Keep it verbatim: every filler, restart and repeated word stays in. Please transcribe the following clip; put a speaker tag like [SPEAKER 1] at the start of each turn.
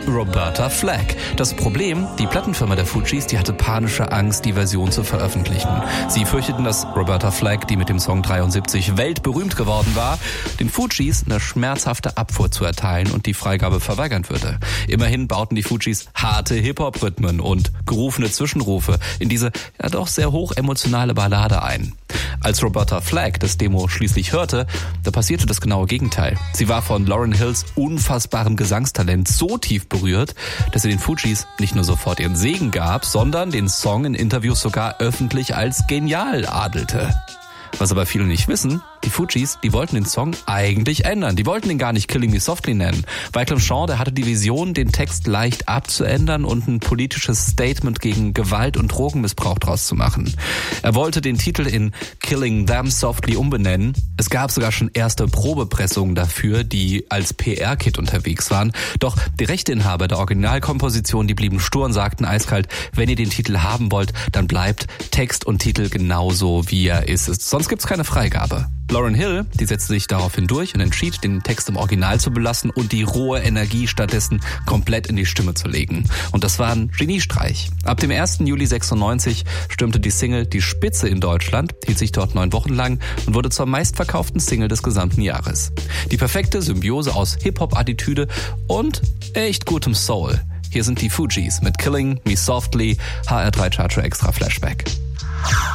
[SPEAKER 1] Roberta Flack. Das Problem, die Plattenfirma der Fugees, die hatte panische Angst, die Version zu veröffentlichen. Sie fürchteten, dass Roberta Flack, die mit dem Song dreiundsiebzig weltberühmt geworden war, den Fugees eine schmerzhafte Abfuhr zu erteilen und die Freigabe verweigern würde. Immerhin bauten die Fugees harte Hip-Hop-Rhythmen und gerufene Zwischenrufe in diese ja doch sehr hoch emotionale Ballade ein. Als Roberta Flack das Demo schließlich hörte, da passierte das genaue Gegenteil. Sie war von Lauryn Hills unfassbarem Gesangstalent so tief berührt, dass sie den Fugees nicht nur sofort ihren Segen gab, sondern den Song in Interviews sogar öffentlich als genial adelte. Was aber viele nicht wissen, die Fugees, die wollten den Song eigentlich ändern. Die wollten ihn gar nicht Killing Me Softly nennen. Wyclef Jean, der hatte die Vision, den Text leicht abzuändern und ein politisches Statement gegen Gewalt und Drogenmissbrauch draus zu machen. Er wollte den Titel in Killing Them Softly umbenennen. Es gab sogar schon erste Probepressungen dafür, die als P R-Kit unterwegs waren. Doch die Rechteinhaber der Originalkomposition, die blieben stur und sagten eiskalt, wenn ihr den Titel haben wollt, dann bleibt Text und Titel genauso, wie er ist. Sonst gibt's keine Freigabe. Lauryn Hill, die setzte sich daraufhin durch und entschied, den Text im Original zu belassen und die rohe Energie stattdessen komplett in die Stimme zu legen. Und das war ein Geniestreich. Ab dem ersten Juli sechsundneunzig stürmte die Single die Spitze in Deutschland, hielt sich dort neun Wochen lang und wurde zur meistverkauften Single des gesamten Jahres. Die perfekte Symbiose aus Hip-Hop-Attitüde und echt gutem Soul. Hier sind die Fugees mit Killing Me Softly, H R drei Charger Extra Flashback.